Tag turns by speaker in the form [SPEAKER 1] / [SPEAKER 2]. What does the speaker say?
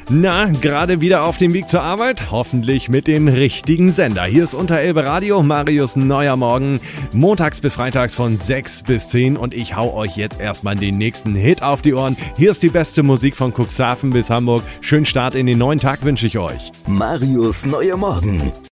[SPEAKER 1] Na, gerade wieder auf dem Weg zur Arbeit? Hoffentlich mit dem richtigen Sender. Hier ist Unter Elbe Radio, Marius neuer Morgen, montags bis freitags von 6 bis 10 und ich hau euch jetzt erstmal den nächsten Hit auf die Ohren. Hier ist die beste Musik von Cuxhaven bis Hamburg. Schönen Start in den neuen Tag wünsche ich euch.
[SPEAKER 2] Marius neuer Morgen.